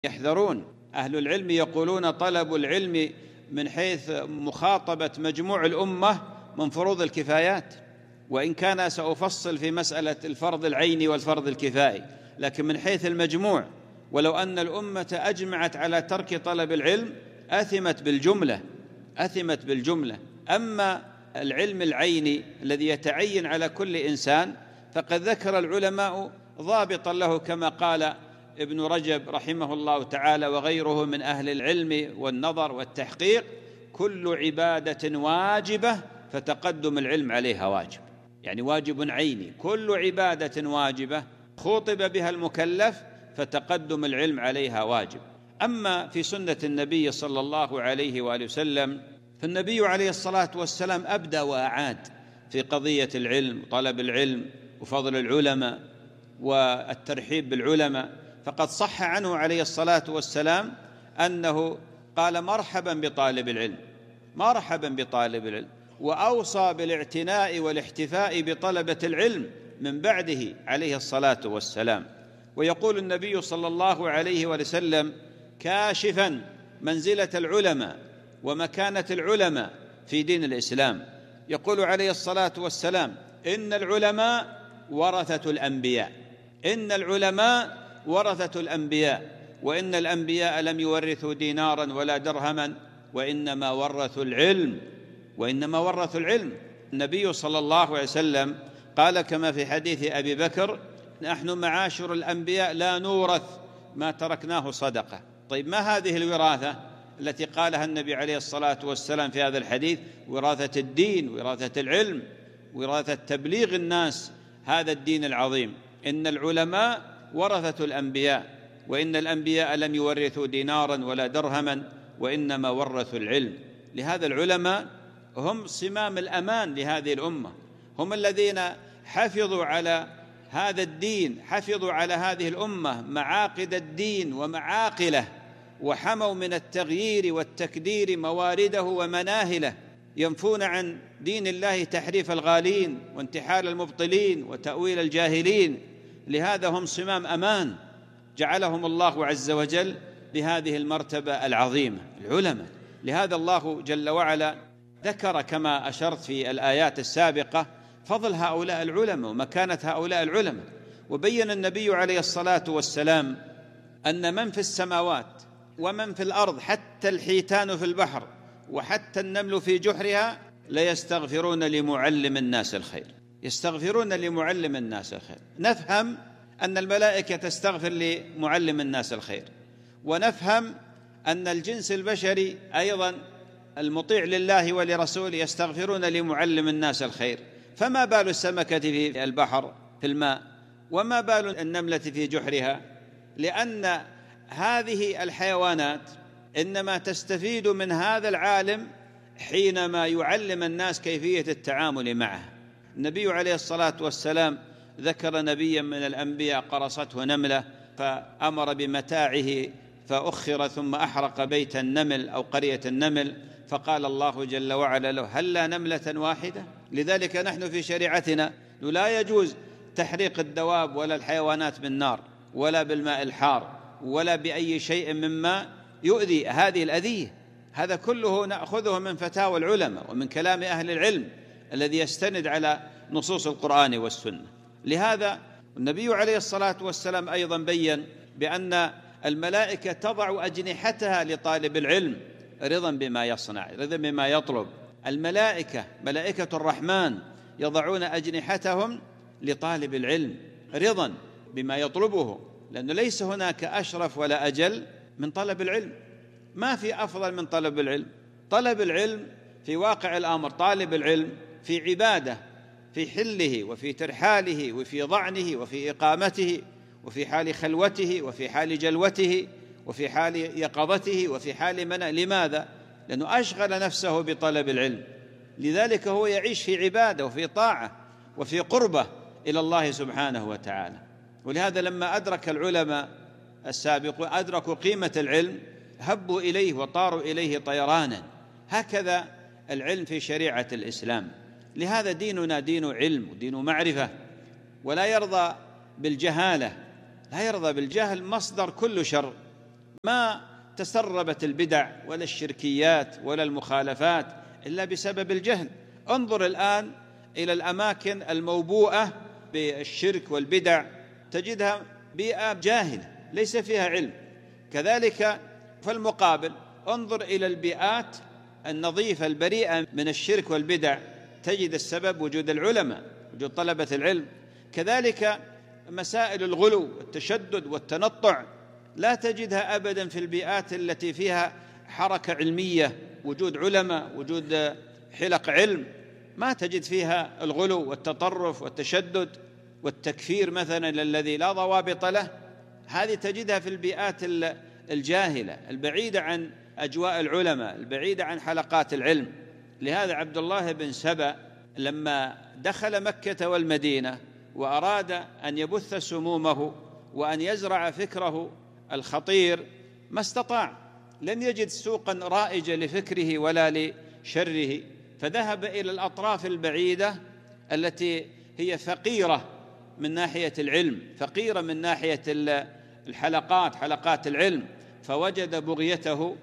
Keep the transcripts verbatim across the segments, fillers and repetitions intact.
يحذرون. أهل العلم يقولون طلب العلم من حيث مخاطبة مجموع الأمة من فروض الكفايات، وإن كان سأفصل في مسألة الفرض العيني والفرض الكفائي، لكن من حيث المجموع ولو أن الأمة أجمعت على ترك طلب العلم أثمت بالجملة أثمت بالجملة. أما العلم العيني الذي يتعين على كل إنسان فقد ذكر العلماء ضابطا له، كما قال ابن رجب رحمه الله تعالى وغيره من أهل العلم والنظر والتحقيق: كل عبادة واجبة فتقدم العلم عليها واجب، يعني واجب عيني. كل عبادة واجبة خوطب بها المكلف فتقدم العلم عليها واجب. أما في سنة النبي صلى الله عليه وآله وسلم فالنبي عليه الصلاة والسلام أبدى وأعاد في قضية العلم وطلب العلم وفضل العلماء والترحيب بالعلماء، فقد صح عنه عليه الصلاة والسلام أنه قال: مرحبا بطالب العلم، مرحبا بطالب العلم، وأوصى بالاعتناء والاحتفاء بطلبة العلم من بعده عليه الصلاة والسلام. ويقول النبي صلى الله عليه وسلم كاشفا منزلة العلماء ومكانة العلماء في دين الإسلام، يقول عليه الصلاة والسلام: إن العلماء ورثة الأنبياء، إن العلماء ورثة الأنبياء، وإن الأنبياء لم يورثوا دينارا ولا درهما وإنما ورثوا العلم، وإنما ورثوا العلم. النبي صلى الله عليه وسلم قال كما في حديث أبي بكر: نحن معاشر الأنبياء لا نورث ما تركناه صدقة. طيب، ما هذه الوراثة التي قالها النبي عليه الصلاة والسلام في هذا الحديث؟ وراثة الدين، وراثة العلم، وراثة تبليغ الناس هذا الدين العظيم. إن العلماء ورثة الأنبياء، وإن الأنبياء لم يورثوا دينارا ولا درهما وإنما ورثوا العلم. لهذا العلماء هم صمام الأمان لهذه الأمة، هم الذين حفظوا على هذا الدين، حفظوا على هذه الأمة معاقد الدين ومعاقله، وحموا من التغيير والتكدير موارده ومناهله، ينفون عن دين الله تحريف الغالين وانتحال المبطلين وتأويل الجاهلين. لهذا هم صمام أمان جعلهم الله عز وجل بهذه المرتبة العظيمة، العلماء. لهذا الله جل وعلا ذكر كما أشرت في الآيات السابقة فضل هؤلاء العلماء ومكانة هؤلاء العلماء. وبين النبي عليه الصلاة والسلام أن من في السماوات ومن في الأرض، حتى الحيتان في البحر وحتى النمل في جحرها، ليستغفرون لمعلم الناس الخير، يستغفرون لمعلم الناس الخير. نفهم أن الملائكة تستغفر لمعلم الناس الخير، ونفهم أن الجنس البشري أيضا المطيع لله ولرسوله يستغفرون لمعلم الناس الخير. فما بال السمكة في البحر في الماء، وما بال النملة في جحرها؟ لأن هذه الحيوانات إنما تستفيد من هذا العالم حينما يعلم الناس كيفية التعامل معه. النبي عليه الصلاة والسلام ذكر نبيا من الأنبياء قرصته نملة فأمر بمتاعه فأخر ثم أحرق بيت النمل أو قرية النمل، فقال الله جل وعلا له: هلا نملة واحدة؟ لذلك نحن في شريعتنا لا يجوز تحريق الدواب ولا الحيوانات بالنار ولا بالماء الحار ولا بأي شيء مما يؤذي هذه الأذية. هذا كله نأخذه من فتاوى العلماء ومن كلام أهل العلم الذي يستند على نصوص القرآن والسنة. لهذا النبي عليه الصلاة والسلام أيضا بيّن بأن الملائكة تضع أجنحتها لطالب العلم رضا بما يصنع، رضا بما يطلب. الملائكة ملائكة الرحمن يضعون أجنحتهم لطالب العلم رضا بما يطلبه، لأنه ليس هناك أشرف ولا أجل من طلب العلم، ما في أفضل من طلب العلم. طلب العلم في واقع الأمر، طالب العلم في عبادة، في حله وفي ترحاله وفي ضعنه وفي إقامته وفي حال خلوته وفي حال جلوته وفي حال يقظته وفي حال منع. لماذا؟ لأنه أشغل نفسه بطلب العلم، لذلك هو يعيش في عبادة وفي طاعة وفي قربة إلى الله سبحانه وتعالى. ولهذا لما أدرك العلماء السابقون أدركوا قيمة العلم هبوا إليه وطاروا إليه طيرانا. هكذا العلم في شريعة الإسلام. لهذا ديننا دين علم ودين معرفة، ولا يرضى بالجهالة، لا يرضى بالجهل، مصدر كل شر. ما تسربت البدع ولا الشركيات ولا المخالفات إلا بسبب الجهل. انظر الآن إلى الأماكن الموبوءة بالشرك والبدع، تجدها بيئة جاهلة ليس فيها علم. كذلك في المقابل انظر إلى البيئات النظيفة البريئة من الشرك والبدع، تجد السبب وجود العلماء، وجود طلبة العلم. كذلك مسائل الغلو والتشدد والتنطع لا تجدها أبدا في البيئات التي فيها حركة علمية، وجود علماء، وجود حلق علم، ما تجد فيها الغلو والتطرف والتشدد والتكفير مثلا الذي لا ضوابط له. هذه تجدها في البيئات الجاهلة البعيدة عن أجواء العلماء، البعيدة عن حلقات العلم. لهذا عبد الله بن سبأ لما دخل مكة والمدينة وأراد أن يبث سمومه وأن يزرع فكره الخطير ما استطاع، لم يجد سوقا رائجة لفكره ولا لشره، فذهب إلى الأطراف البعيدة التي هي فقيرة من ناحية العلم، فقيرة من ناحية الحلقات، حلقات العلم، فوجد بغيته،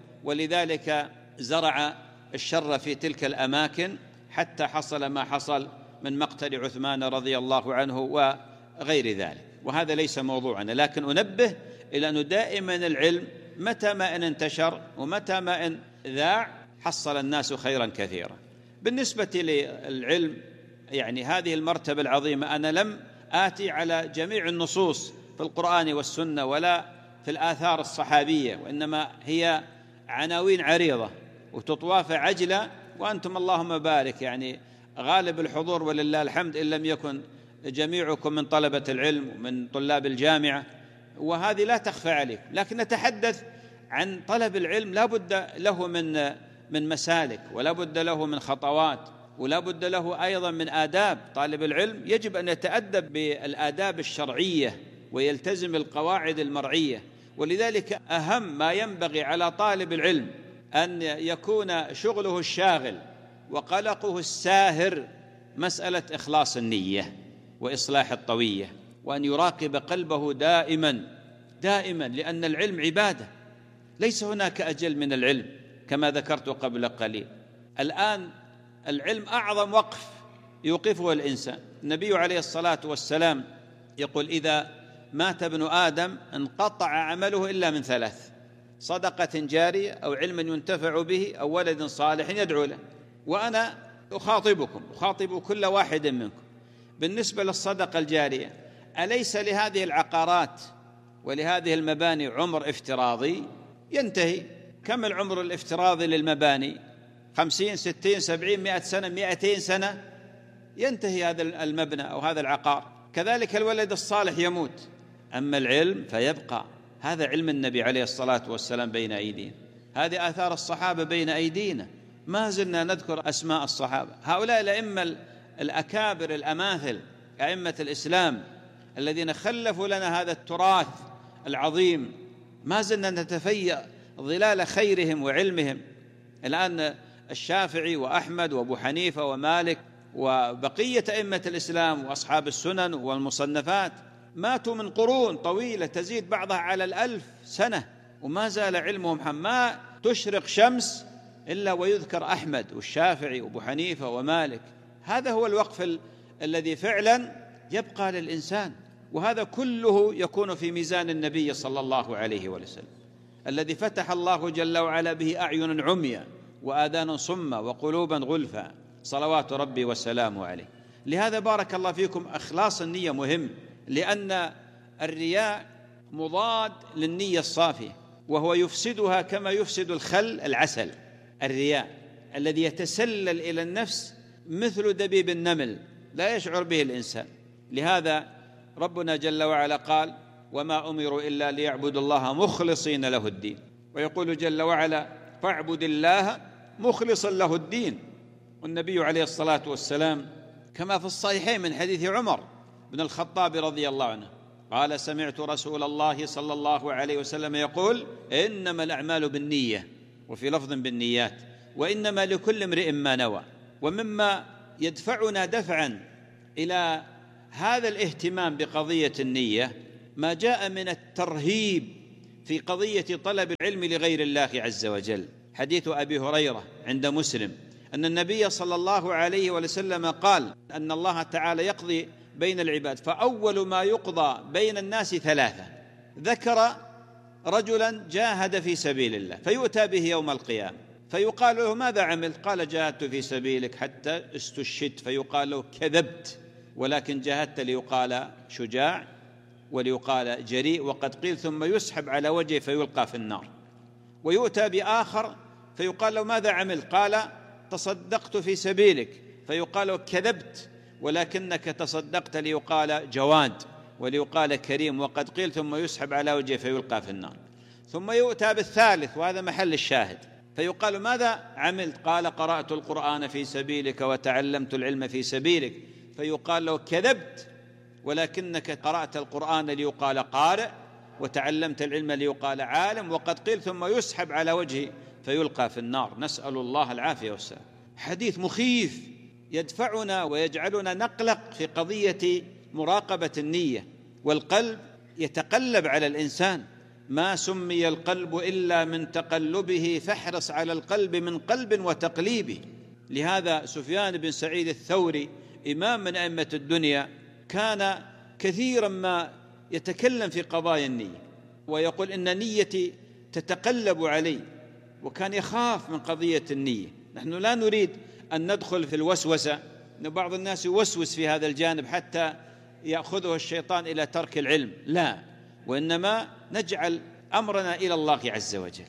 ولذلك زرع الشر في تلك الأماكن حتى حصل ما حصل من مقتل عثمان رضي الله عنه وغير ذلك. وهذا ليس موضوعنا، لكن أنبه إلى أنه دائما العلم متى ما إن انتشر ومتى ما إن ذاع حصل الناس خيرا كثيرا. بالنسبة للعلم يعني هذه المرتبة العظيمة، أنا لم آتي على جميع النصوص في القرآن والسنة ولا في الآثار الصحابية، وإنما هي عناوين عريضة وتطواف عجلة، وأنتم اللهم بارك يعني غالب الحضور ولله الحمد، إن لم يكن جميعكم من طلبة العلم ومن طلاب الجامعة، وهذه لا تخفى عليكم. لكن نتحدث عن طلب العلم لا بد له من من مسالك، ولا بد له من خطوات، ولا بد له أيضا من آداب. طالب العلم يجب أن يتأدب بالآداب الشرعية ويلتزم القواعد المرعية. ولذلك أهم ما ينبغي على طالب العلم أن يكون شغله الشاغل وقلقه الساهر مسألة إخلاص النية وإصلاح الطوية، وأن يراقب قلبه دائما دائما، لأن العلم عبادة، ليس هناك أجل من العلم كما ذكرت قبل قليل. الآن العلم أعظم وقف يوقفه الإنسان. النبي عليه الصلاة والسلام يقول: إذا مات ابن آدم انقطع عمله إلا من ثلاث: صدقة جارية، أو علم ينتفع به، أو ولد صالح يدعو له. وأنا أخاطبكم أخاطب كل واحد منكم بالنسبة للصدقة الجارية، أليس لهذه العقارات ولهذه المباني عمر افتراضي ينتهي؟ كم العمر الافتراضي للمباني؟ خمسين، ستين، سبعين، مئة سنة، مئتين سنة ينتهي هذا المبنى أو هذا العقار. كذلك الولد الصالح يموت، أما العلم فيبقى. هذا علم النبي عليه الصلاة والسلام بين أيدينا، هذه آثار الصحابة بين أيدينا، ما زلنا نذكر أسماء الصحابة. هؤلاء الأئمة الأكابر الأماثل، أئمة الإسلام الذين خلفوا لنا هذا التراث العظيم، ما زلنا نتفيأ ظلال خيرهم وعلمهم. الآن الشافعي وأحمد وأبو حنيفة ومالك وبقية أئمة الإسلام وأصحاب السنن والمصنفات ماتوا من قرون طويلة تزيد بعضها على الألف سنة، وما زال علمهم. ما تشرق شمس إلا ويذكر أحمد والشافعي وأبو حنيفة ومالك. هذا هو الوقف ال- الذي فعلا يبقى للإنسان، وهذا كله يكون في ميزان النبي صلى الله عليه وسلم، الذي فتح الله جل وعلا به أعين عميا وآذان صمة وقلوبا غلفا، صلوات ربي وسلامه عليه. لهذا بارك الله فيكم إخلاص النية مهم، لأن الرياء مضاد للنية الصافية، وهو يفسدها كما يفسد الخل العسل. الرياء الذي يتسلل إلى النفس مثل دبيب النمل لا يشعر به الإنسان. لهذا ربنا جل وعلا قال: وما أمروا إلا ليعبدوا الله مخلصين له الدين. ويقول جل وعلا: فاعبد الله مخلصا له الدين. والنبي عليه الصلاة والسلام كما في الصحيحين من حديث عمر بن الخطاب رضي الله عنه قال: سمعت رسول الله صلى الله عليه وسلم يقول: إنما الأعمال بالنية، وفي لفظ بالنيات، وإنما لكل امرئ ما نوى. ومما يدفعنا دفعا إلى هذا الاهتمام بقضية النية ما جاء من الترهيب في قضية طلب العلم لغير الله عز وجل. حديث أبي هريرة عند مسلم أن النبي صلى الله عليه وسلم قال أن الله تعالى يقضي بين العباد، فأول ما يقضى بين الناس ثلاثة. ذكر رجلا جاهد في سبيل الله فيؤتى به يوم القيامة فيقال له ماذا عمل؟ قال جاهدت في سبيلك حتى استشهدت، فيقال له كذبت، ولكن جاهدت ليقال شجاع وليقال جريء، وقد قيل ثم يسحب على وجهه فيلقى في النار. ويؤتى بآخر فيقال له ماذا عمل؟ قال تصدقت في سبيلك، فيقال له كذبت ولكنك تصدقت ليقال جواد وليقال كريم، وقد قيل ثم يسحب على وجهه فيلقى في النار. ثم يؤتى بالثالث وهذا محل الشاهد فيقال ماذا عملت؟ قال قرأت القرآن في سبيلك وتعلمت العلم في سبيلك، فيقال له كذبت ولكنك قرأت القرآن ليقال قارئ وتعلمت العلم ليقال عالم، وقد قيل ثم يسحب على وجهه فيلقى في النار. نسأل الله العافية والسلام. حديث مخيف يدفعنا ويجعلنا نقلق في قضية مراقبة النية، والقلب يتقلب على الإنسان. ما سمي القلب إلا من تقلبه فاحرص على القلب من قلب وتقليبه. لهذا سفيان بن سعيد الثوري إمام من أئمة الدنيا كان كثيرا ما يتكلم في قضايا النية ويقول إن نيتي تتقلب علي، وكان يخاف من قضية النية. نحن لا نريد أن ندخل في الوسوسة، أن بعض الناس يوسوس في هذا الجانب حتى يأخذه الشيطان إلى ترك العلم، لا، وإنما نجعل أمرنا إلى الله عز وجل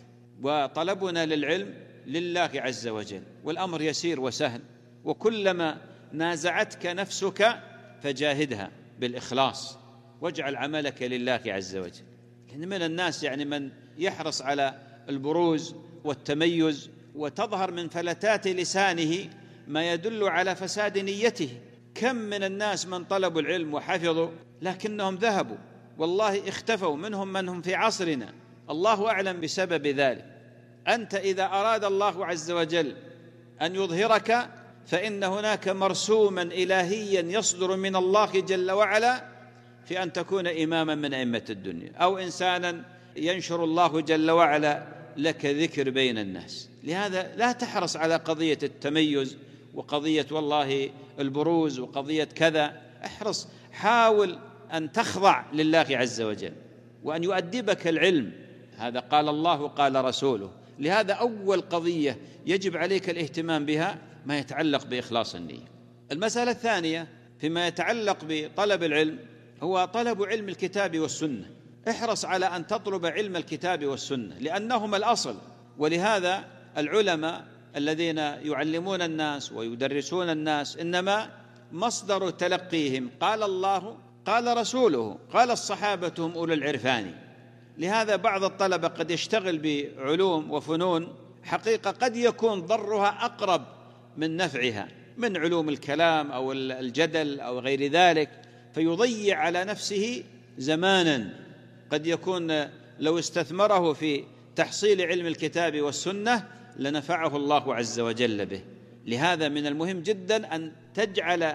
وطلبنا للعلم لله عز وجل، والأمر يسير وسهل. وكلما نازعتك نفسك فجاهدها بالإخلاص واجعل عملك لله عز وجل. لأن من الناس يعني من يحرص على البروز والتميز، وتظهر من فلتات لسانه ما يدل على فساد نيته. كم من الناس من طلبوا العلم وحفظوا لكنهم ذهبوا، والله اختفوا، منهم من هم في عصرنا، الله أعلم بسبب ذلك. أنت إذا أراد الله عز وجل أن يظهرك فإن هناك مرسوما إلهيا يصدر من الله جل وعلا في أن تكون إماما من أئمة الدنيا، أو إنسانا ينشر الله جل وعلا لك ذكر بين الناس. لهذا لا تحرص على قضية التميز وقضية والله البروز وقضية كذا، احرص، حاول أن تخضع لله عز وجل وأن يؤدبك العلم. هذا قال الله قال رسوله. لهذا أول قضية يجب عليك الاهتمام بها ما يتعلق بإخلاص النية. المسألة الثانية فيما يتعلق بطلب العلم هو طلب علم الكتاب والسنة. احرص على أن تطلب علم الكتاب والسنة لأنهما الأصل. ولهذا العلماء الذين يعلمون الناس ويدرسون الناس إنما مصدر تلقيهم قال الله قال رسوله قال الصحابة هم أولو العرفان. لهذا بعض الطلبة قد يشتغل بعلوم وفنون حقيقة قد يكون ضرها أقرب من نفعها، من علوم الكلام أو الجدل أو غير ذلك، فيضيع على نفسه زمانا قد يكون لو استثمره في تحصيل علم الكتاب والسنة لنفعه الله عز وجل به. لهذا من المهم جدا أن تجعل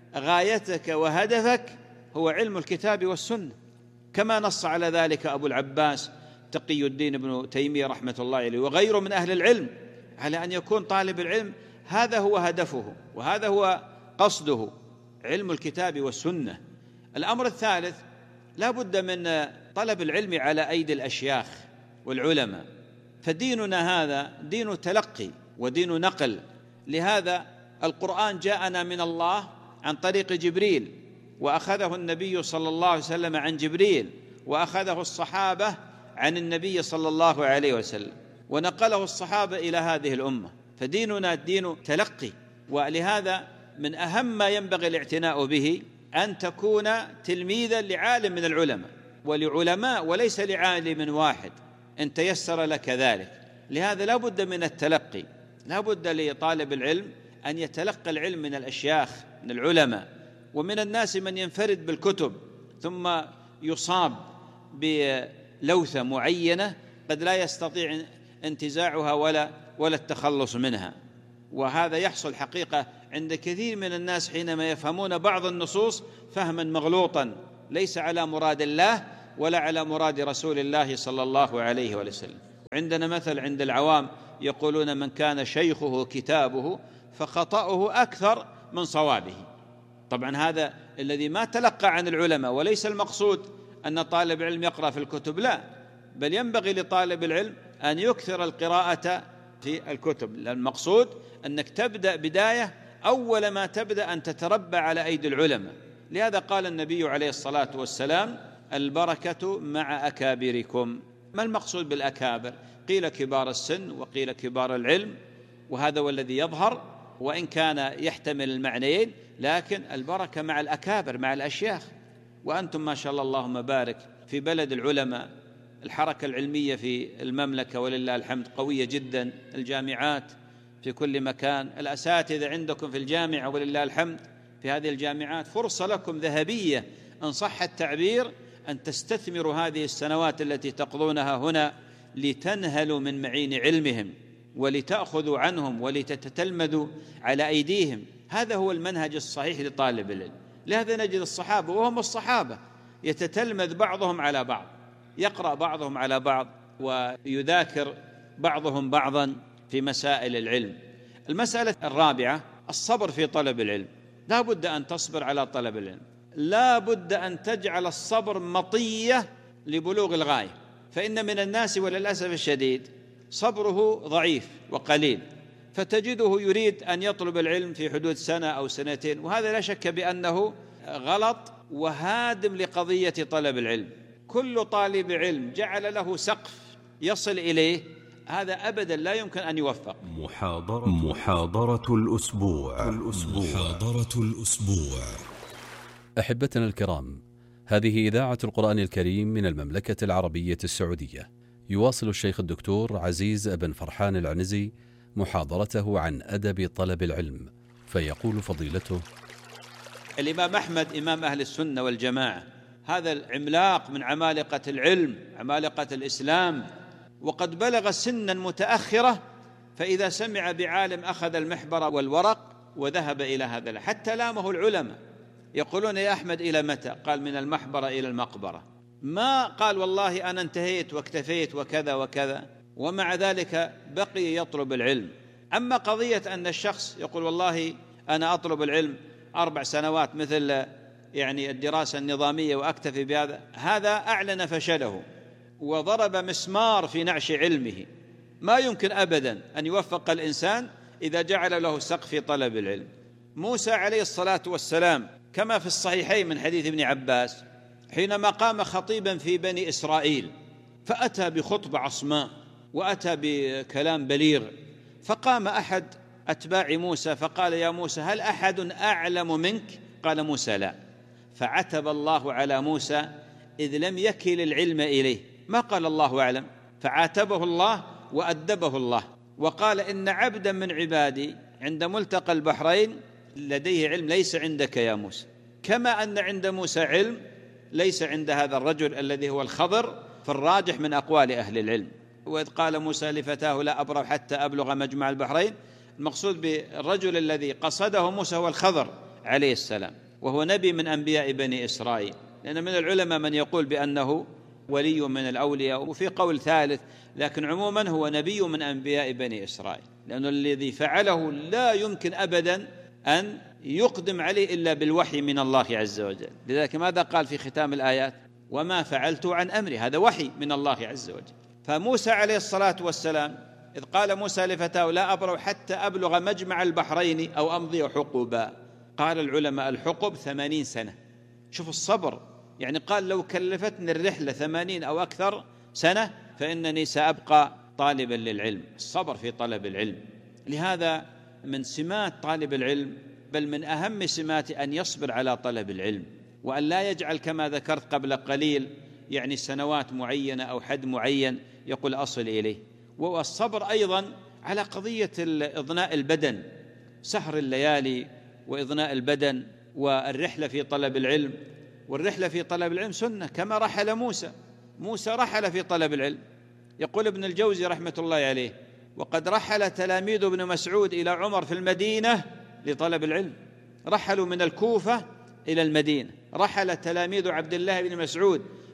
غايتك وهدفك هو علم الكتاب والسنة، كما نص على ذلك أبو العباس تقي الدين ابن تيمية رحمة الله عليه وغيره من أهل العلم، على أن يكون طالب العلم هذا هو هدفه وهذا هو قصده، علم الكتاب والسنة. الأمر الثالث لا بد من طلب العلم على أيدي الأشياخ والعلماء، فديننا هذا دين تلقي ودين نقل. لهذا القرآن جاءنا من الله عن طريق جبريل، وأخذه النبي صلى الله عليه وسلم عن جبريل، وأخذه الصحابة عن النبي صلى الله عليه وسلم، ونقله الصحابة إلى هذه الأمة. فديننا دين تلقي، ولهذا من أهم ما ينبغي الاعتناء به أن تكون تلميذا لعالم من العلماء ولعلماء وليس لعالم واحد إن تيسر لك ذلك. لهذا لا بد من التلقي، لا بد لطالب العلم أن يتلقى العلم من الأشياخ من العلماء. ومن الناس من ينفرد بالكتب ثم يصاب بلوثة معينة قد لا يستطيع انتزاعها ولا ولا التخلص منها، وهذا يحصل حقيقة عند كثير من الناس حينما يفهمون بعض النصوص فهما مغلوطا ليس على مراد الله، ولا على مراد رسول الله صلى الله عليه وسلم. عندنا مثل عند العوام يقولون: من كان شيخه كتابه فخطأه أكثر من صوابه. طبعا هذا الذي ما تلقى عن العلماء، وليس المقصود أن طالب علم يقرأ في الكتب، لا، بل ينبغي لطالب العلم أن يكثر القراءة في الكتب. المقصود أنك تبدأ بداية، أول ما تبدأ أن تتربى على أيدي العلماء. لهذا قال النبي عليه الصلاة والسلام: البركة مع أكابركم. ما المقصود بالأكابر؟ قيل كبار السن وقيل كبار العلم، وهذا هو الذي يظهر، وإن كان يحتمل المعنيين، لكن البركة مع الأكابر، مع الأشياخ. وأنتم ما شاء الله اللهم بارك في بلد العلماء. الحركة العلمية في المملكة ولله الحمد قوية جدا، الجامعات في كل مكان، الأساتذة عندكم في الجامعة ولله الحمد. في هذه الجامعات فرصة لكم ذهبية إن صح التعبير أن تستثمروا هذه السنوات التي تقضونها هنا لتنهلوا من معين علمهم، ولتأخذوا عنهم، ولتتتلمذوا على أيديهم. هذا هو المنهج الصحيح لطالب العلم. لهذا نجد الصحابة وهم الصحابة يتتلمذ بعضهم على بعض، يقرأ بعضهم على بعض، ويذاكر بعضهم بعضا في مسائل العلم. المسألة الرابعة: الصبر في طلب العلم. لا بد أن تصبر على طلب العلم، لا بد أن تجعل الصبر مطية لبلوغ الغاية. فإن من الناس وللأسف الشديد صبره ضعيف وقليل، فتجده يريد أن يطلب العلم في حدود سنة أو سنتين، وهذا لا شك بأنه غلط وهادم لقضية طلب العلم. كل طالب علم جعل له سقف يصل إليه، هذا أبدا لا يمكن أن يوفق. محاضرة, محاضرة الأسبوع. الأسبوع محاضرة الأسبوع. أحبتنا الكرام، هذه إذاعة القرآن الكريم من المملكة العربية السعودية. يواصل الشيخ الدكتور عزيز بن فرحان العنزي محاضرته عن أدب طلب العلم، فيقول فضيلته: الإمام أحمد إمام أهل السنة والجماعة، هذا العملاق من عمالقة العلم، عمالقة الإسلام، وقد بلغ سنا متأخرة، فإذا سمع بعالم أخذ المحبر والورق وذهب إلى هذا، حتى لامه العلماء يقولون: يا أحمد إلى متى؟ قال: من المحبرة إلى المقبرة. ما قال والله أنا انتهيت واكتفيت وكذا وكذا، ومع ذلك بقي يطلب العلم. أما قضية أن الشخص يقول والله أنا أطلب العلم أربع سنوات مثل يعني الدراسة النظامية وأكتفي بهذا، هذا أعلن فشله وضرب مسمار في نعش علمه. ما يمكن أبدا أن يوفق الإنسان إذا جعل له سقف في طلب العلم. موسى عليه الصلاة والسلام كما في الصحيحين من حديث ابن عباس، حينما قام خطيبا في بني إسرائيل فأتى بخطبة عصماء وأتى بكلام بليغ، فقام أحد أتباع موسى فقال: يا موسى هل أحد أعلم منك؟ قال موسى: لا. فعتب الله على موسى إذ لم يكل العلم إليه، ما قال الله أعلم، فعاتبه الله وأدبه الله، وقال: إن عبدا من عبادي عند ملتقى البحرين لديه علم ليس عندك يا موسى، كما أن عند موسى علم ليس عند هذا الرجل الذي هو الخضر، في الراجح من أقوال أهل العلم. وإذ قال موسى لفتاه: لا أبرح حتى أبلغ مجمع البحرين، المقصود بالرجل الذي قصده موسى هو الخضر عليه السلام، وهو نبي من أنبياء بني إسرائيل. لأن من العلماء من يقول بأنه ولي من الأولياء، وفي قول ثالث، لكن عموما هو نبي من أنبياء بني إسرائيل، لأنه الذي فعله لا يمكن أبدا أن يقدم عليه إلا بالوحي من الله عز وجل. لذلك ماذا قال في ختام الآيات؟ وما فعلت عن أمري، هذا وحي من الله عز وجل. فموسى عليه الصلاة والسلام إذ قال موسى لفتاه: لا أبرح حتى أبلغ مجمع البحرين أو أمضي حقوبا، قال العلماء الحقب ثمانين سنة. شوف الصبر، يعني قال لو كلفتني الرحلة ثمانين أو أكثر سنة فإنني سأبقى طالبا للعلم. الصبر في طلب العلم. لهذا من سمات طالب العلم، بل من أهم سماته، أن يصبر على طلب العلم، وأن لا يجعل كما ذكرت قبل قليل يعني سنوات معينة أو حد معين يقول أصل إليه. والصبر أيضا على قضية إضناء البدن، سهر الليالي وإضناء البدن، والرحلة في طلب العلم. والرحلة في طلب العلم سنة، كما رحل موسى. موسى رحل في طلب العلم. يقول ابن الجوزي رحمة الله عليه: وقد رحل تلاميذ ابن مسعود إلى عمر في المدينة لطلب العلم، رحلوا من الكوفة إلى المدينة. رحل تلاميذ عبد الله بن مسعود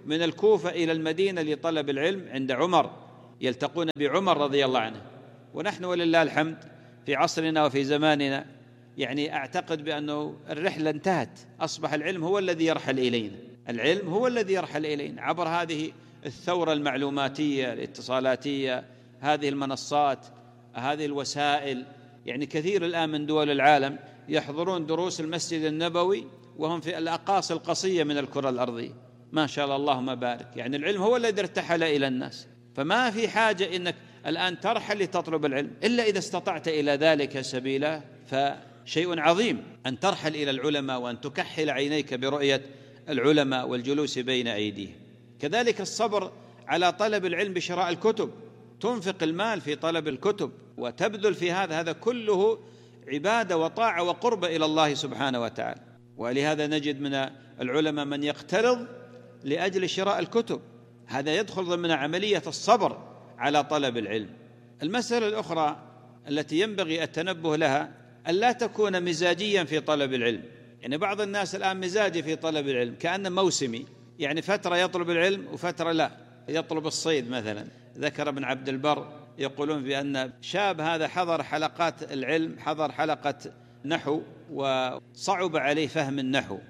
من الكوفة إلى المدينة لطلب العلم عند عمر، يلتقون بعمر رضي الله عنه. ونحن ولله الحمد في عصرنا وفي زماننا يعني أعتقد بأنه الرحلة انتهت، أصبح العلم هو الذي يرحل إلينا، العلم هو الذي يرحل إلينا عبر هذه الثورة المعلوماتية الاتصالاتية، هذه المنصات، هذه الوسائل. يعني كثير الآن من دول العالم يحضرون دروس المسجد النبوي وهم في الأقاصي القصية من الكرة الأرضية، ما شاء الله اللهم بارك. يعني العلم هو الذي ارتحل إلى الناس، فما في حاجة إنك الآن ترحل لتطلب العلم إلا إذا استطعت إلى ذلك سبيلا، فشيء عظيم أن ترحل إلى العلماء وأن تكحل عينيك برؤية العلماء والجلوس بين أيديهم. كذلك الصبر على طلب العلم بشراء الكتب، تنفق المال في طلب الكتب وتبذل في هذا، هذا كله عبادة وطاعة وقرب إلى الله سبحانه وتعالى. ولهذا نجد من العلماء من يقترض لأجل شراء الكتب، هذا يدخل ضمن عملية الصبر على طلب العلم. المسألة الأخرى التي ينبغي التنبه لها أن لا تكون مزاجيا في طلب العلم. يعني بعض الناس الآن مزاجي في طلب العلم كأنه موسمي، يعني فترة يطلب العلم وفترة لا، يطلب الصيد مثلا. ذكر ابن عبد البر يقولون بأن شاب هذا حضر حلقات العلم، حضر حلقة نحو وصعب عليه فهم النحو،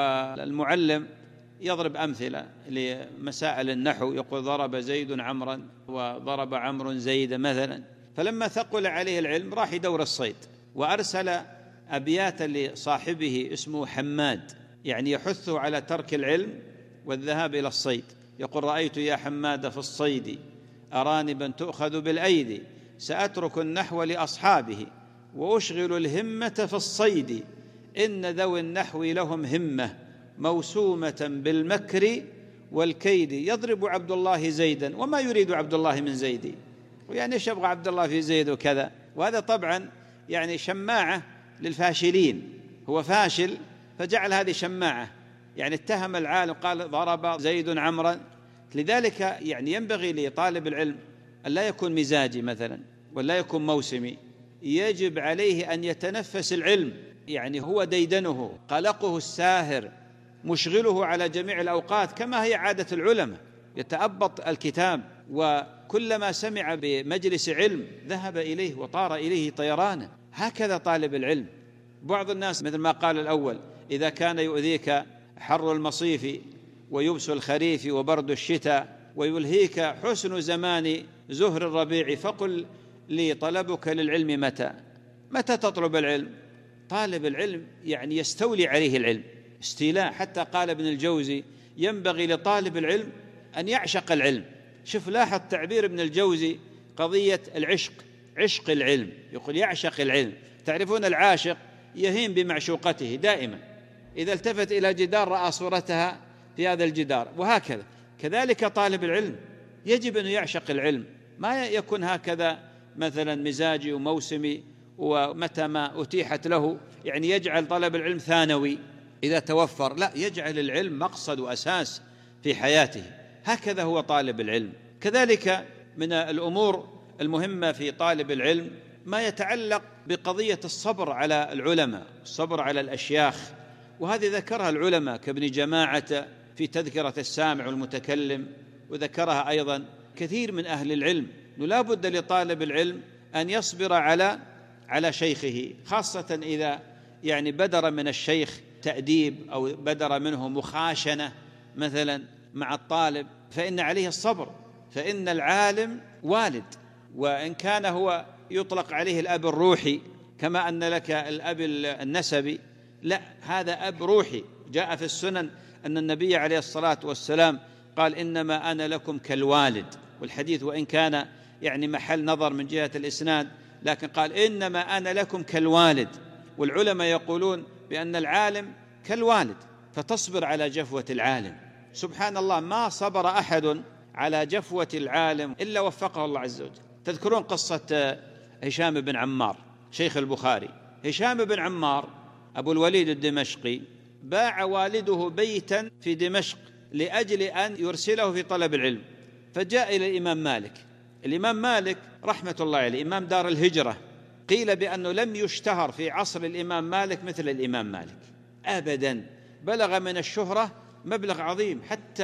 والمعلم يضرب أمثلة لمسائل النحو، يقول ضرب زيد عمرا وضرب عمرو زيد مثلا. فلما ثقل عليه العلم راح يدور الصيد، وأرسل أبياتا لصاحبه اسمه حماد، يعني يحثه على ترك العلم والذهاب إلى الصيد. يقول رأيت يا حماد في الصيد أرانبا تؤخذ بالأيدي، سأترك النحو لأصحابه وأشغل الهمة في الصيد، إن ذوي النحو لهم همة موسومة بالمكر والكيد، يضرب عبد الله زيدا وما يريد عبد الله من زيد، ويعني ايش يبغى عبد الله في زيد وكذا. وهذا طبعا يعني شماعة للفاشلين، هو فاشل فجعل هذه شماعة، يعني اتهم العالم قال ضرب زيد عمرا. لذلك يعني ينبغي لطالب العلم أن لا يكون مزاجي مثلا ولا يكون موسمي، يجب عليه أن يتنفس العلم، يعني هو ديدنه قلقه الساهر مشغله على جميع الأوقات، كما هي عادة العلماء، يتأبط الكتاب وكلما سمع بمجلس علم ذهب إليه وطار إليه طيرانا. هكذا طالب العلم. بعض الناس مثل ما قال الأول إذا كان يؤذيك حر المصيف ويبس الخريف وبرد الشتاء ويلهيك حسن زمان زهر الربيع فقل لي طلبك للعلم متى. متى تطلب العلم؟ طالب العلم يعني يستولي عليه العلم استيلاء، حتى قال ابن الجوزي ينبغي لطالب العلم أن يعشق العلم. شوف لاحظ تعبير ابن الجوزي قضية العشق، عشق العلم، يقول يعشق العلم. تعرفون العاشق يهيم بمعشوقته دائما، إذا التفت إلى جدار رأى صورتها في هذا الجدار، وهكذا. كذلك طالب العلم يجب أن يعشق العلم، ما يكون هكذا مثلا مزاجي وموسمي ومتى ما أتيحت له، يعني يجعل طلب العلم ثانوي إذا توفر، لا، يجعل العلم مقصد وأساس في حياته. هكذا هو طالب العلم. كذلك من الأمور المهمة في طالب العلم ما يتعلق بقضية الصبر على العلماء، الصبر على الأشياخ، وهذه ذكرها العلماء كابن جماعة في تذكرة السامع والمتكلم، وذكرها أيضا كثير من أهل العلم، لا بد لطالب العلم أن يصبر على على شيخه، خاصة إذا يعني بدر من الشيخ تأديب أو بدر منه مخاشنة مثلا مع الطالب، فإن عليه الصبر، فإن العالم والد، وإن كان هو يطلق عليه الأب الروحي كما أن لك الأب النسبي، لا، هذا أب روحي. جاء في السنن أن النبي عليه الصلاة والسلام قال إنما أنا لكم كالوالد، والحديث وإن كان يعني محل نظر من جهة الإسناد، لكن قال إنما أنا لكم كالوالد. والعلماء يقولون بأن العالم كالوالد، فتصبر على جفوة العالم. سبحان الله، ما صبر أحد على جفوة العالم إلا وفقه الله عز وجل. تذكرون قصة هشام بن عمار شيخ البخاري؟ هشام بن عمار أبو الوليد الدمشقي باع والده بيتا في دمشق لأجل أن يرسله في طلب العلم، فجاء إلى الإمام مالك. الإمام مالك رحمة الله عليه إمام دار الهجرة، قيل بأنه لم يشتهر في عصر الإمام مالك مثل الإمام مالك أبدا، بلغ من الشهرة مبلغ عظيم، حتى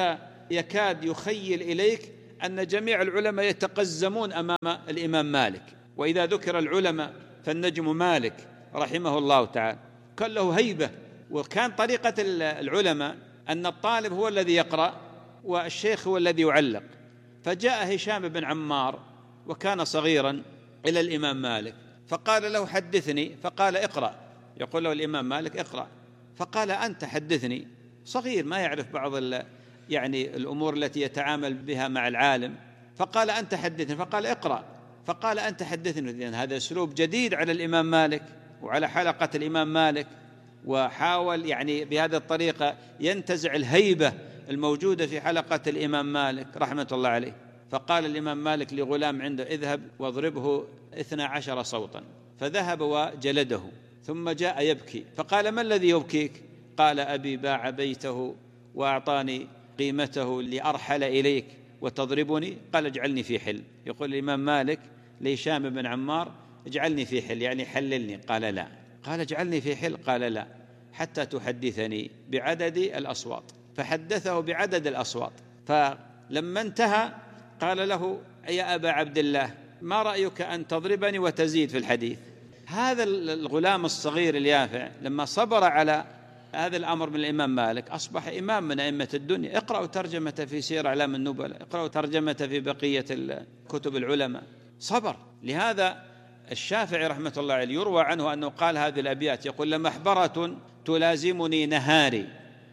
يكاد يخيل إليك أن جميع العلماء يتقزمون أمام الإمام مالك، وإذا ذكر العلماء فالنجم مالك رحمه الله تعالى، كان له هيبة. وكان طريقة العلماء أن الطالب هو الذي يقرأ والشيخ هو الذي يعلق. فجاء هشام بن عمار وكان صغيرا إلى الإمام مالك فقال له حدثني، فقال اقرأ، يقول له الإمام مالك اقرأ، فقال أنت حدثني. صغير ما يعرف بعض يعني الأمور التي يتعامل بها مع العالم، فقال أنت حدثني، فقال اقرأ، فقال أنت حدثني. هذا أسلوب جديد على الإمام مالك وعلى حلقة الإمام مالك، وحاول يعني بهذه الطريقة ينتزع الهيبة الموجودة في حلقة الإمام مالك رحمة الله عليه. فقال الإمام مالك لغلام عنده اذهب واضربه اثنا عشر صوتا، فذهب وجلده، ثم جاء يبكي، فقال ما الذي يبكيك؟ قال أبي باع بيته وأعطاني قيمته لأرحل إليك وتضربني. قال اجعلني في حل. يقول الإمام مالك لهشام بن عمار اجعلني في حل، يعني حللني. قال لا. قال اجعلني في حل. قال لا حتى تحدثني بعدد الأصوات. فحدثه بعدد الأصوات. فلما انتهى قال له يا أبا عبد الله ما رأيك أن تضربني وتزيد في الحديث؟ هذا الغلام الصغير اليافع لما صبر على هذا الأمر من الإمام مالك أصبح إمام من أئمة الدنيا. اقرأوا ترجمة في سير أعلام النبلاء، اقرأوا ترجمة في بقية كتب العلماء. صبر. لهذا الشافعي رحمة الله عليه يروى عنه أنه قال هذه الأبيات، يقول لمحبرة تلازمني نهاري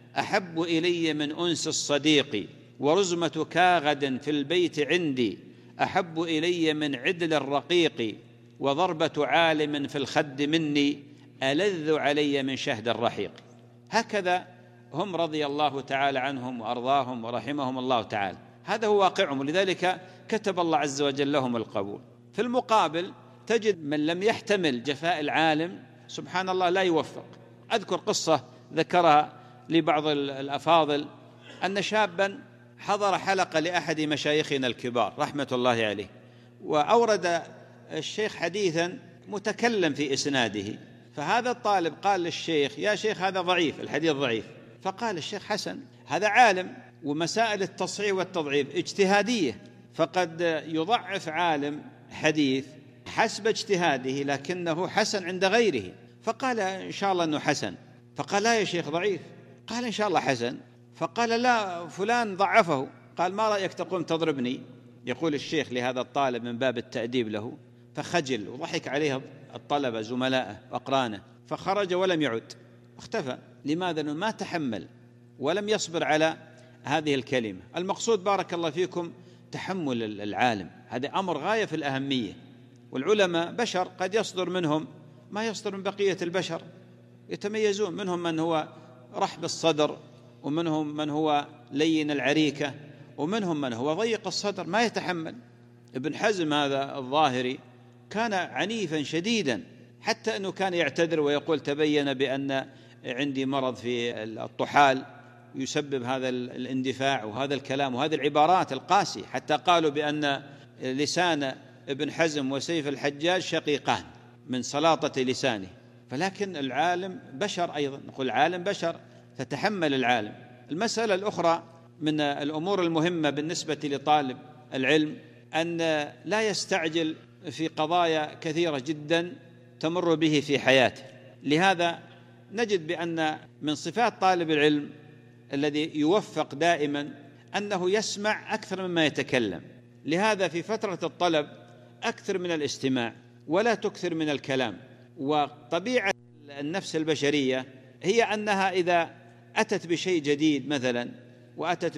أحب إلي من أنس الصديق، ورزمة كاغد في البيت عندي أحب إلي من عدل الرقيق، وضربة عالم في الخد مني ألذ علي من شهد الرحيق. هكذا هم رضي الله تعالى عنهم وأرضاهم ورحمهم الله تعالى، هذا هو واقعهم، ولذلك كتب الله عز وجل لهم القبول. في المقابل تجد من لم يحتمل جفاء العالم سبحان الله لا يوفق. أذكر قصة ذكرها لبعض الأفاضل أن شابا حضر حلقة لأحد مشايخنا الكبار رحمة الله عليه، وأورد الشيخ حديثا متكلم في إسناده، فهذا الطالب قال للشيخ يا شيخ هذا ضعيف، الحديث ضعيف. فقال الشيخ حسن، هذا عالم ومسائل التصحيح والتضعيف اجتهادية، فقد يضعف عالم حديث حسب اجتهاده لكنه حسن عند غيره. فقال إن شاء الله أنه حسن. فقال لا يا شيخ ضعيف. قال إن شاء الله حسن. فقال لا فلان ضعفه. قال ما رأيك تقوم تضربني؟ يقول الشيخ لهذا الطالب من باب التأديب له، فخجل وضحك عليه الطلبة زملائه وأقرانه، فخرج ولم يعد، اختفى. لماذا؟ لأنه ما تحمل ولم يصبر على هذه الكلمة. المقصود بارك الله فيكم تحمل العالم، هذا أمر غاية في الأهمية. والعلماء بشر قد يصدر منهم ما يصدر من بقية البشر، يتميزون، منهم من هو رحب الصدر، ومنهم من هو لين العريكة، ومنهم من هو ضيق الصدر ما يتحمل. ابن حزم هذا الظاهري كان عنيفا شديدا، حتى أنه كان يعتذر ويقول تبين بأن عندي مرض في الطحال يسبب هذا الاندفاع وهذا الكلام وهذه العبارات القاسية، حتى قالوا بأن لسان ابن حزم وسيف الحجاج شقيقان من سلاطة لسانه. فلكن العالم بشر أيضا، نقول العالم بشر تتحمل العالم. المسألة الأخرى من الأمور المهمة بالنسبة لطالب العلم أن لا يستعجل في قضايا كثيرة جدا تمر به في حياته. لهذا نجد بأن من صفات طالب العلم الذي يوفق دائما أنه يسمع أكثر مما يتكلم. لهذا في فترة الطلب أكثر من الاستماع ولا تكثر من الكلام. وطبيعة النفس البشرية هي أنها إذا أتت بشيء جديد مثلا وأتت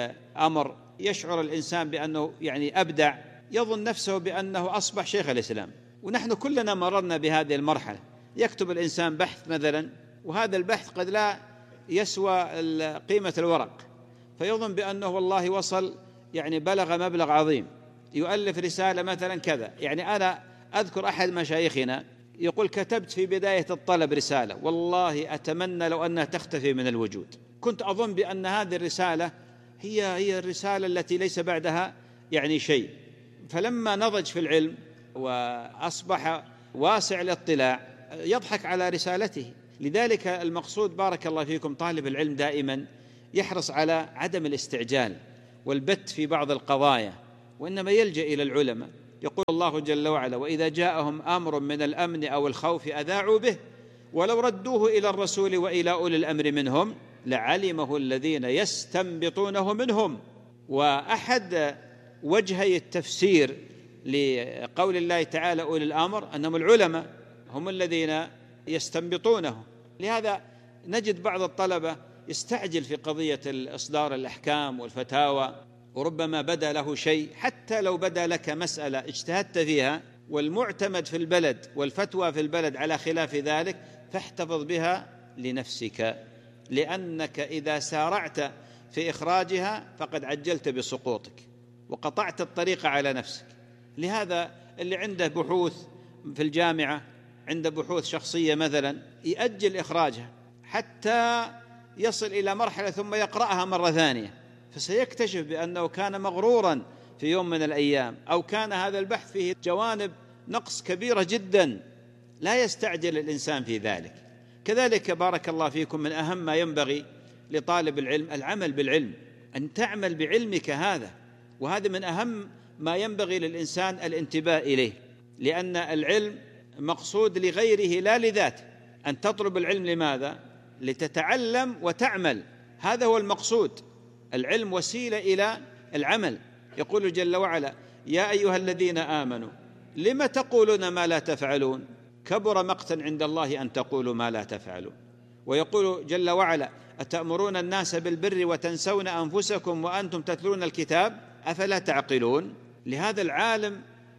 بأمر يشعر الإنسان بأنه يعني أبدع، يظن نفسه بأنه أصبح شيخ الإسلام. ونحن كلنا مررنا بهذه المرحلة. يكتب الإنسان بحث مثلا، وهذا البحث قد لا يسوى قيمة الورق، فيظن بأنه والله وصل يعني بلغ مبلغ عظيم. يؤلف رسالة مثلا كذا. يعني أنا أذكر أحد مشايخنا يقول كتبت في بداية الطلب رسالة والله أتمنى لو أنها تختفي من الوجود. كنت أظن بأن هذه الرسالة هي هي الرسالة التي ليس بعدها يعني شيء. فلما نضج في العلم وأصبح واسع الاطلاع يضحك على رسالته. لذلك المقصود بارك الله فيكم طالب العلم دائما يحرص على عدم الاستعجال والبت في بعض القضايا، وإنما يلجأ إلى العلماء. يقول الله جل وعلا: وإذا جاءهم أمر من الأمن أو الخوف أذاعوا به ولو ردوه إلى الرسول وإلى أولي الأمر منهم لعلمه الذين يستنبطونه منهم. وأحد وجهي التفسير لقول الله تعالى أولي الأمر أنهم العلماء هم الذين يستنبطونه. لهذا نجد بعض الطلبة يستعجل في قضية إصدار الأحكام والفتاوى، وربما بدا له شيء، حتى لو بدا لك مسألة اجتهدت فيها والمعتمد في البلد والفتوى في البلد على خلاف ذلك، فاحتفظ بها لنفسك، لأنك إذا سارعت في إخراجها فقد عجلت بسقوطك وقطعت الطريق على نفسك. لهذا اللي عنده بحوث في الجامعة، عنده بحوث شخصية مثلا، يأجل إخراجها حتى يصل إلى مرحلة ثم يقرأها مرة ثانية، فسيكتشف بأنه كان مغرورا في يوم من الأيام، أو كان هذا البحث فيه جوانب نقص كبيرة جدا. لا يستعجل الإنسان في ذلك. كذلك بارك الله فيكم من أهم ما ينبغي لطالب العلم العمل بالعلم، أن تعمل بعلمك هذا، وهذا من أهم ما ينبغي للإنسان الانتباه إليه، لأن العلم مقصود لغيره لا لذاته. أن تطلب العلم لماذا؟ لتتعلم وتعمل، هذا هو المقصود. العلم وسيلة إلى العمل. يقول جل وعلا: يا أيها الذين آمنوا لم تقولون ما لا تفعلون كبر مقتا عند الله أن تقولوا ما لا تفعلون. ويقول جل وعلا: أتأمرون الناس بالبر وتنسون أنفسكم وأنتم تتلون الكتاب أفلا تعقلون. لهذا العالم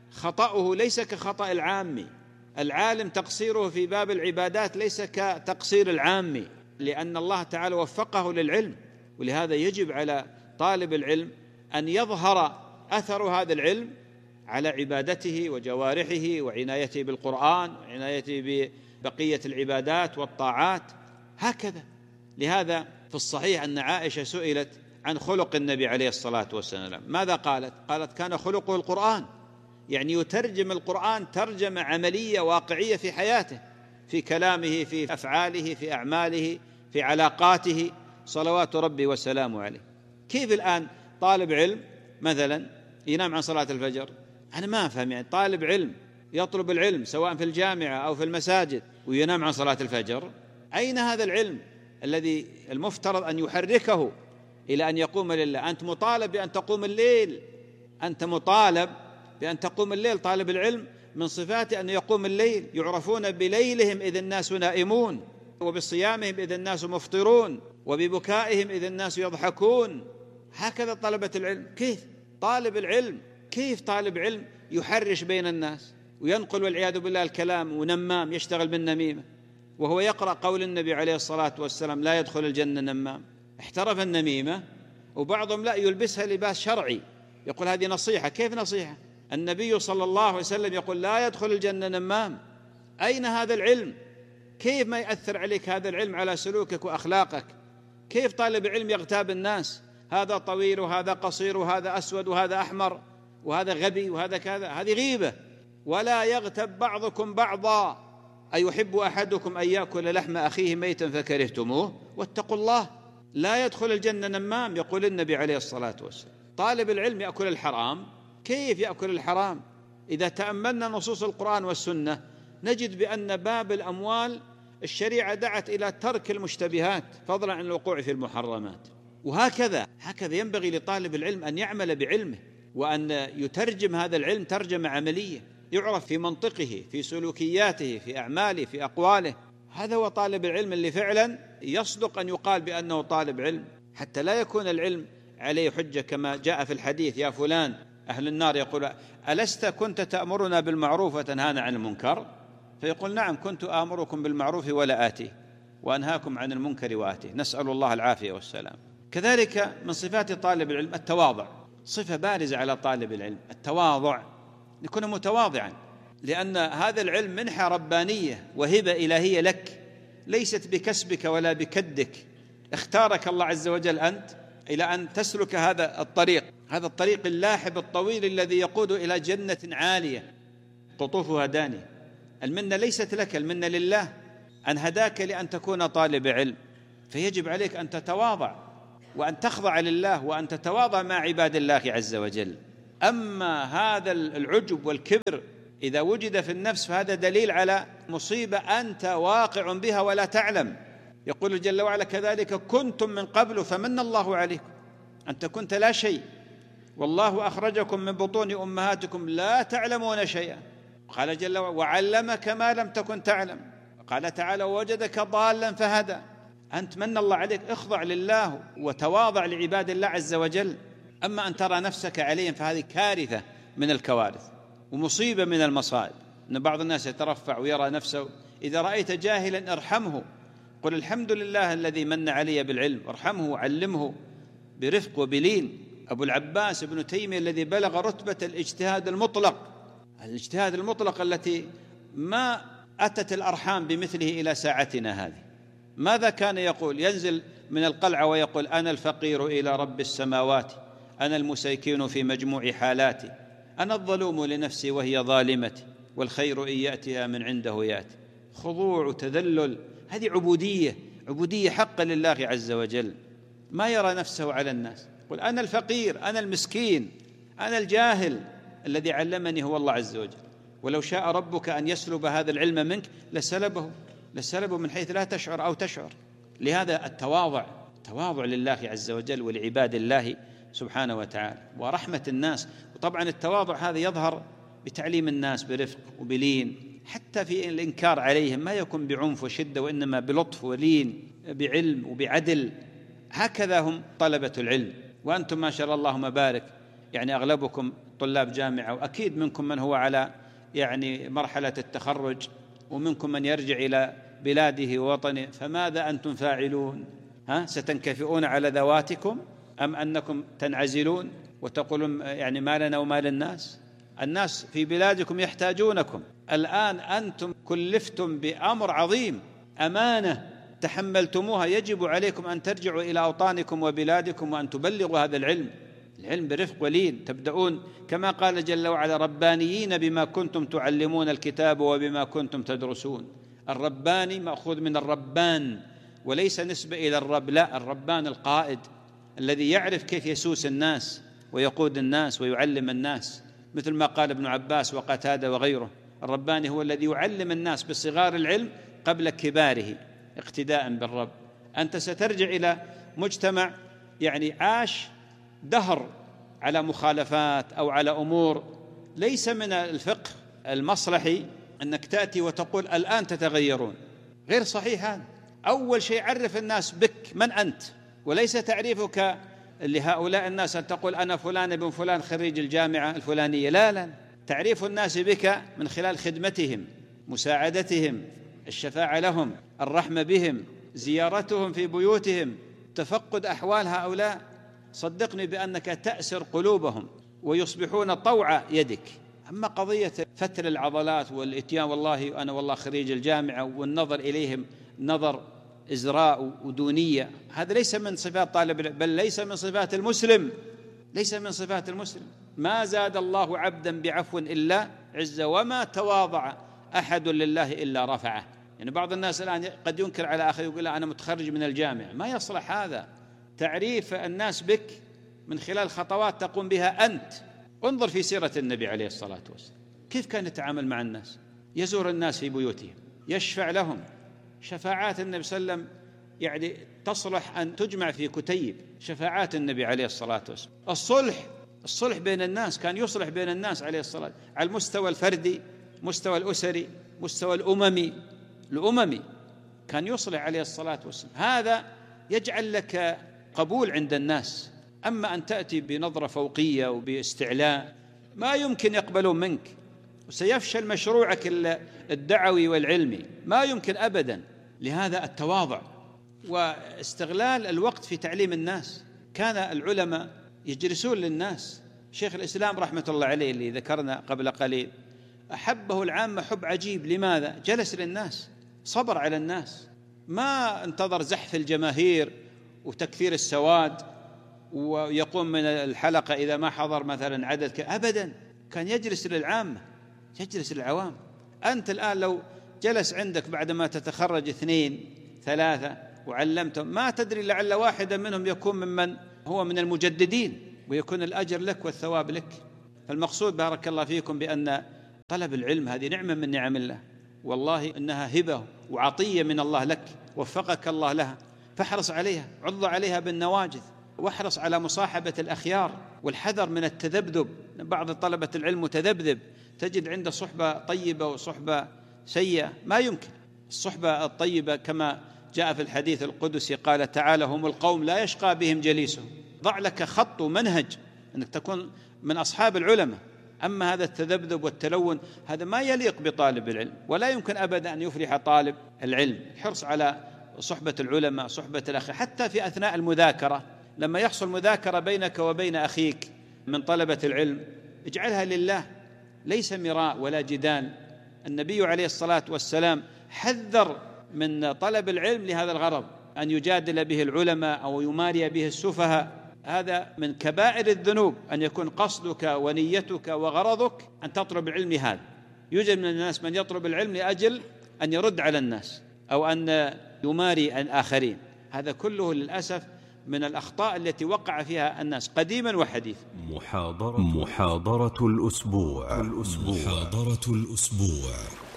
خطأه ليس كخطأ العامي، العالم تقصيره في باب العبادات ليس كتقصير العامي، لأن الله تعالى وفقه للعلم. ولهذا يجب على طالب العلم أن يظهر أثر هذا العلم على عبادته وجوارحه وعنايته بالقرآن وعنايته ببقية العبادات والطاعات هكذا. لهذا في الصحيح أن عائشة سئلت عن خلق النبي عليه الصلاة والسلام، ماذا قالت؟ قالت: كان خلقه القرآن، يعني يترجم القرآن ترجمة عملية واقعية في حياته، في كلامه، في أفعاله، في أعماله، في علاقاته، صلوات ربي وسلامه عليه. كيف الآن طالب علم مثلا ينام عن صلاة الفجر؟ أنا ما أفهم، يعني طالب علم يطلب العلم سواء في الجامعة أو في المساجد وينام عن صلاة الفجر؟ أين هذا العلم الذي المفترض أن يحركه إلى أن يقوم لله؟ أنت مطالب بأن تقوم الليل، أنت مطالب بأن تقوم الليل. طالب العلم من صفاته أن يقوم الليل، يعرفون بليلهم إذ الناس نائمون، وبصيامهم إذ الناس مفطرون، وببكائهم إذ الناس يضحكون. هكذا طلبة العلم. كيف طالب العلم كيف طالب علم يحرش بين الناس وينقل والعياذ بالله الكلام، ونمام يشتغل بالنميمة، وهو يقرأ قول النبي عليه الصلاة والسلام: لا يدخل الجنة نمام. احترف النميمة، وبعضهم لا يلبسها لباس شرعي، يقول هذه نصيحة. كيف نصيحة؟ النبي صلى الله عليه وسلم يقول: لا يدخل الجنة نمام. أين هذا العلم؟ كيف ما يأثر عليك هذا العلم على سلوكك وأخلاقك؟ كيف طالب علم يغتاب الناس؟ هذا طويل وهذا قصير وهذا أسود وهذا أحمر وهذا غبي وهذا كذا، هذه غيبة. ولا يغتب بعضكم بعضا، أيحب أحدكم أن يأكل لحم أخيه ميتا فكرهتموه واتقوا الله. لا يدخل الجنة نمام، يقول النبي عليه الصلاة والسلام. طالب العلم يأكل الحرام. كيف يأكل الحرام؟ إذا تأملنا نصوص القرآن والسنة نجد بأن باب الأموال الشريعة دعت إلى ترك المشتبهات فضلا عن الوقوع في المحرمات. وهكذا هكذا ينبغي لطالب العلم أن يعمل بعلمه، وأن يترجم هذا العلم ترجمة عملية، يعرف في منطقه، في سلوكياته، في أعماله، في أقواله. هذا هو طالب العلم اللي فعلا يصدق أن يقال بأنه طالب علم، حتى لا يكون العلم عليه حجة كما جاء في الحديث: يا فلان أهل النار يقول: ألست كنت تأمرنا بالمعروف وتنهانا عن المنكر؟ فيقول: نعم كنت آمركم بالمعروف ولا آتيه، وأنهاكم عن المنكر وآتيه. نسأل الله العافية والسلام. كذلك من صفات طالب العلم التواضع، صفة بارزة على طالب العلم، التواضع، يكون متواضعا، لأن هذا العلم منحة ربانية وهبة إلهية لك، ليست بكسبك ولا بكدك. اختارك الله عز وجل أنت إلى أن تسلك هذا الطريق، هذا الطريق اللاحب الطويل الذي يقود إلى جنة عالية قطوفها دانية. المنة ليست لك، المنة لله، أن هداك لأن تكون طالب علم. فيجب عليك أن تتواضع وأن تخضع لله وأن تتواضع مع عباد الله عز وجل. أما هذا العجب والكبر إذا وجد في النفس فهذا دليل على مصيبة أنت واقع بها ولا تعلم. يقول جل وعلا: كذلك كنتم من قبل فمن الله عليكم. أنت كنت لا شيء، والله أخرجكم من بطون أمهاتكم لا تعلمون شيئا. قال جل وعلا: وعلمك ما لم تكن تعلم. قال تعالى: ووجدك ضالا فهدى. أنت من الله عليك، اخضع لله وتواضع لعباد الله عز وجل. أما أن ترى نفسك عليهم فهذه كارثة من الكوارث ومصيبة من المصائب. أن بعض الناس يترفع ويرى نفسه. إذا رأيت جاهلا ارحمه، قل الحمد لله الذي من علي بالعلم، ارحمه وعلمه برفق وبلين. أبو العباس ابن تيمية الذي بلغ رتبة الاجتهاد المطلق، الاجتهاد المطلق التي ما أتت الأرحام بمثله إلى ساعتنا هذه، ماذا كان يقول؟ ينزل من القلعة ويقول: أنا الفقير إلى رب السماوات، أنا المسيكين في مجموع حالاتي، أنا الظلوم لنفسي وهي ظالمتي، والخير إن يأتيها من عنده يأتي. خضوع وتذلل، هذه عبودية، عبودية حقا لله عز وجل. ما يرى نفسه على الناس، يقول: أنا الفقير، أنا المسكين، أنا الجاهل، الذي علمني هو الله عز وجل. ولو شاء ربك أن يسلب هذا العلم منك لسلبه لسلبه من حيث لا تشعر أو تشعر. لهذا التواضع، التواضع لله عز وجل ولعباد الله سبحانه وتعالى ورحمة الناس. وطبعا التواضع هذا يظهر بتعليم الناس برفق وبلين، حتى في الإنكار عليهم ما يكون بعنف وشدة، وإنما بلطف ولين، بعلم وبعدل. هكذا هم طلبة العلم. وأنتم ما شاء الله اللهم بارك، يعني أغلبكم طلاب جامعة، وأكيد منكم من هو على يعني مرحلة التخرج، ومنكم من يرجع إلى بلاده ووطنه. فماذا أنتم فاعلون؟ ها ستنكفئون على ذواتكم أم أنكم تنعزلون وتقولون يعني ما لنا وما للناس؟ الناس في بلادكم يحتاجونكم. الآن أنتم كلفتم بأمر عظيم، أمانة تحملتموها، يجب عليكم أن ترجعوا إلى أوطانكم وبلادكم وأن تبلغوا هذا العلم، العلم برفق ولين. تبدأون كما قال جل وعلا: ربانيين بما كنتم تعلمون الكتاب وبما كنتم تدرسون. الرباني مأخوذ من الربان، وليس نسبة إلى الرب، لا، الربان القائد الذي يعرف كيف يسوس الناس ويقود الناس ويعلم الناس، مثل ما قال ابن عباس وقتادة وغيره. الرباني هو الذي يعلم الناس بصغار العلم قبل كباره اقتداء بالرب. أنت سترجع إلى مجتمع يعني عاش دهر على مخالفات أو على أمور. ليس من الفقه المصلحي أنك تأتي وتقول الآن تتغيرون، غير صحيح هذا. أول شيء عرف الناس بك من أنت، وليس تعريفك لهؤلاء الناس أن تقول أنا فلان بن فلان خريج الجامعة الفلانية، لا لا. تعريف الناس بك من خلال خدمتهم، مساعدتهم، الشفاعة لهم، الرحمة بهم، زيارتهم في بيوتهم، تفقد أحوال هؤلاء. صدقني بأنك تأسر قلوبهم ويصبحون طوع يدك. أما قضية فتر العضلات والإتيان والله أنا والله خريج الجامعة والنظر إليهم نظر إزراء ودونية، هذا ليس من صفات طالب العلم، بل ليس من صفات المسلم، ليس من صفات المسلم. ما زاد الله عبدا بعفو إلا عزة، وما تواضع أحد لله إلا رفعه. يعني بعض الناس الآن قد ينكر على أخي يقول أنا متخرج من الجامعة، ما يصلح هذا. تعريف الناس بك من خلال خطوات تقوم بها أنت. انظر في سيرة النبي عليه الصلاة والسلام، كيف كان يتعامل مع الناس؟ يزور الناس في بيوتهم، يشفع لهم. شفاعات النبي صلى الله عليه وسلم يعني تصلح أن تجمع في كتيب، شفاعات النبي عليه الصلاة والسلام. الصلح، الصلح بين الناس، كان يصلح بين الناس عليه الصلاة والسلام على المستوى الفردي، مستوى الأسري، مستوى الأممي الأممي كان يصلح عليه الصلاة والسلام. هذا يجعل لك قبول عند الناس. أما أن تأتي بنظرة فوقية وباستعلاء ما يمكن يقبلون منك، وسيفشل مشروعك الدعوي والعلمي، ما يمكن أبدا. لهذا التواضع واستغلال الوقت في تعليم الناس. كان العلماء يجلسون للناس. شيخ الإسلام رحمة الله عليه اللي ذكرنا قبل قليل أحبه العامة حب عجيب. لماذا؟ جلس للناس، صبر على الناس، ما انتظر زحف الجماهير وتكثير السواد ويقوم من الحلقة إذا ما حضر مثلا عدد ك... أبدا. كان يجلس للعامة، يجلس للعوام. أنت الآن لو جلس عندك بعدما تتخرج اثنين ثلاثة وعلمتهم، ما تدري لعل واحدا منهم يكون ممن هو من المجددين ويكون الأجر لك والثواب لك. فالمقصود بارك الله فيكم بأن طلب العلم هذه نعمة من نعم الله، والله إنها هبة وعطية من الله لك، وفقك الله لها، فاحرص عليها، عض عليها بالنواجذ، واحرص على مصاحبة الأخيار والحذر من التذبذب. بعض طلبة العلم متذبذب، تجد عنده صحبة طيبة وصحبة سيئة، ما يمكن. الصحبة الطيبة كما جاء في الحديث القدسي قال تعالى: هم القوم لا يشقى بهم جليسهم. ضع لك خط ومنهج أنك تكون من أصحاب العلماء. أما هذا التذبذب والتلون هذا ما يليق بطالب العلم، ولا يمكن أبدا أن يفلح طالب العلم. الحرص على صحبة العلماء، صحبة الأخيار، حتى في أثناء المذاكرة لما يحصل مذاكرة بينك وبين أخيك من طلبة العلم اجعلها لله، ليس مراء ولا جدال. النبي عليه الصلاة والسلام حذر من طلب العلم لهذا الغرض، أن يجادل به العلماء أو يماري به السفهاء. هذا من كبائر الذنوب، أن يكون قصدك ونيتك وغرضك أن تطلب العلم لهذا. يوجد من الناس من يطلب العلم لأجل أن يرد على الناس أو أن يماري الآخرين. هذا كله للأسف من الأخطاء التي وقع فيها الناس قديما وحديثا. محاضرة محاضرة الأسبوع الأسبوع محاضرة الأسبوع.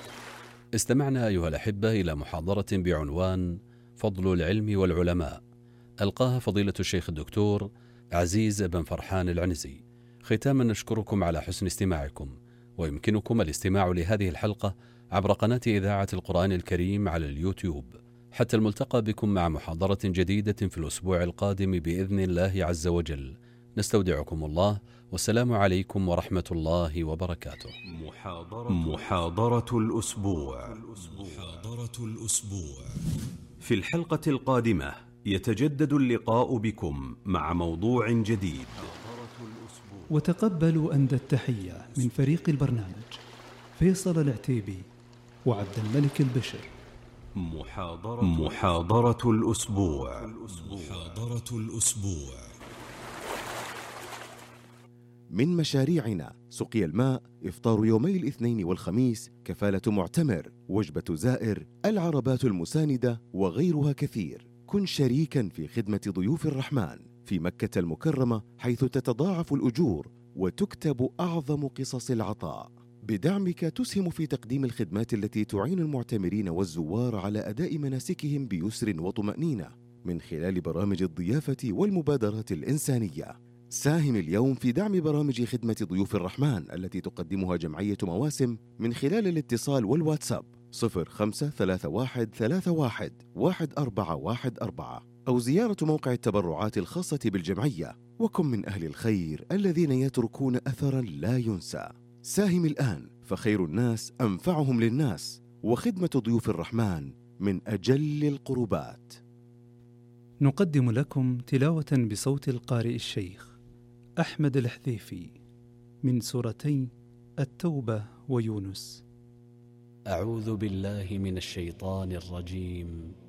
استمعنا أيها الأحبة إلى محاضرة بعنوان فضل العلم والعلماء، ألقاها فضيلة الشيخ الدكتور عزيز بن فرحان العنزي. ختاما نشكركم على حسن استماعكم، ويمكنكم الاستماع لهذه الحلقة عبر قناة إذاعة القرآن الكريم على اليوتيوب. حتى الملتقى بكم مع محاضرة جديدة في الأسبوع القادم بإذن الله عز وجل. نستودعكم الله، والسلام عليكم ورحمة الله وبركاته. محاضرة محاضرة الأسبوع محاضرة الأسبوع. في الحلقة القادمة يتجدد اللقاء بكم مع موضوع جديد. وتقبلوا أندى التحية من فريق البرنامج فيصل العتيبي وعبد الملك البشر. محاضرة محاضرة الأسبوع محاضرة الأسبوع. من مشاريعنا سقي الماء، إفطار يومي الاثنين والخميس، كفالة معتمر، وجبة زائر، العربات المساندة وغيرها كثير. كن شريكا في خدمة ضيوف الرحمن في مكة المكرمة، حيث تتضاعف الأجور وتكتب أعظم قصص العطاء. بدعمك تسهم في تقديم الخدمات التي تعين المعتمرين والزوار على أداء مناسكهم بيسر وطمأنينة من خلال برامج الضيافة والمبادرات الإنسانية. ساهم اليوم في دعم برامج خدمة ضيوف الرحمن التي تقدمها جمعية مواسم من خلال الاتصال والواتساب صفر خمسة ثلاثة واحد ثلاثة واحد واحد أربعة واحد أربعة، أو زيارة موقع التبرعات الخاصة بالجمعية. وكن من أهل الخير الذين يتركون أثرا لا ينسى. ساهم الآن، فخير الناس أنفعهم للناس، وخدمة ضيوف الرحمن من أجل القربات. نقدم لكم تلاوة بصوت القارئ الشيخ أحمد الحذيفي من سورتي التوبة ويونس. أعوذ بالله من الشيطان الرجيم.